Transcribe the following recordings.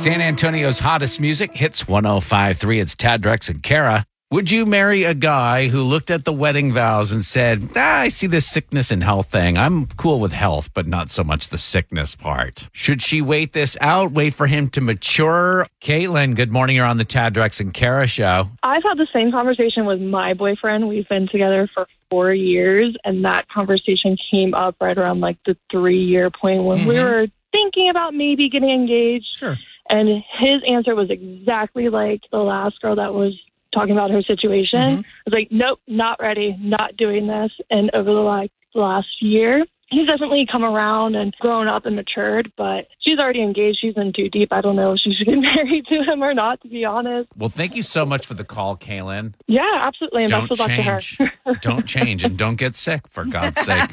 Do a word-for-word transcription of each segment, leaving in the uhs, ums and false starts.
San Antonio's hottest music hits one oh five point three. It's Tad, Drex, and Kara. Would you marry a guy who looked at the wedding vows and said, ah, I see this sickness and health thing. I'm cool with health, but not so much the sickness part. Should she wait this out, wait for him to mature? Caitlin, good morning. You're on the Tad, Drex, and Kara show. I've had the same conversation with my boyfriend. We've been together for four years, and that conversation came up right around like the three-year point when mm-hmm. we were thinking about maybe getting engaged. Sure. And his answer was exactly like the last girl that was talking about her situation. Mm-hmm. I was like, nope, not ready, not doing this. And over the like last year, he's definitely come around and grown up and matured, but she's already engaged. She's in too deep. I don't know if she should get married to him or not, to be honest. Well, thank you so much for the call, Kaylin. Yeah, absolutely. And don't best of luck to her. Don't change and don't get sick, for God's sake.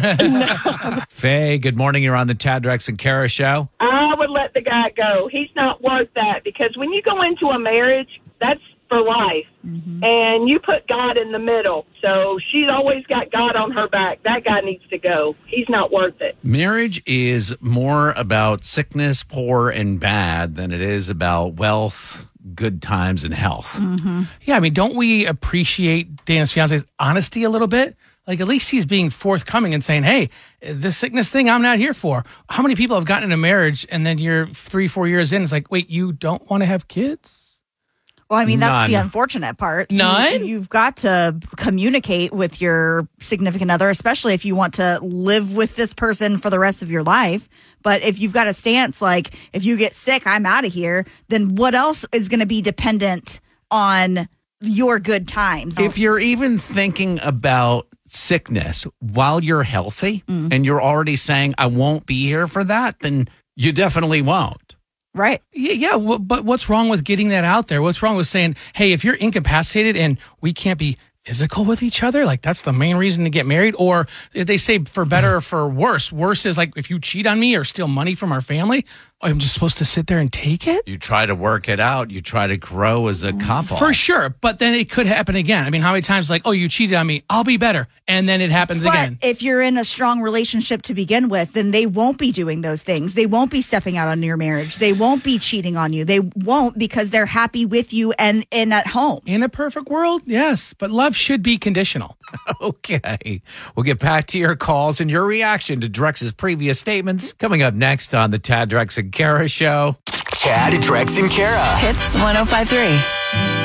No. Faye, good morning. You're on the Tad, Drex, and Kara show. I would let the guy go. He's not worth that, because when you go into a marriage, that's for life. Mm-hmm. And you put God in the middle. So she's always got God on her back. That guy needs to go. He's not worth it. Marriage is more about sickness, poor and bad, than it is about wealth, good times, and health. Mm-hmm. Yeah, I mean, don't we appreciate Dana's fiance's honesty a little bit? Like, at least he's being forthcoming and saying, hey, this sickness thing I'm not here for. How many people have gotten in a marriage and then you're three, four years in, it's like, wait, you don't want to have kids? Well, I mean, that's None. the unfortunate part. None? You, you've got to communicate with your significant other, especially if you want to live with this person for the rest of your life. But if you've got a stance like, if you get sick, I'm out of here, then what else is going to be dependent on your good times? If you're even thinking about sickness while you're healthy mm. and you're already saying, I won't be here for that, then you definitely won't. Right. Yeah, yeah. Well, but what's wrong with getting that out there? What's wrong with saying, hey, if you're incapacitated and we can't be physical with each other, like that's the main reason to get married? Or they say for better or for worse. Worse is like if you cheat on me or steal money from our family, I'm just supposed to sit there and take it? You try to work it out. You try to grow as a couple. For sure. But then it could happen again. I mean, how many times like, oh, you cheated on me, I'll be better. And then it happens but again. If you're in a strong relationship to begin with, then they won't be doing those things. They won't be stepping out on your marriage. They won't be cheating on you. They won't, because they're happy with you and, and at home. In a perfect world, yes. But love should be conditional. Okay. We'll get back to your calls and your reaction to Drex's previous statements coming up next on the Tad, Drex, and Kara show. Tad, Drex, and Kara. Hits one oh five point three.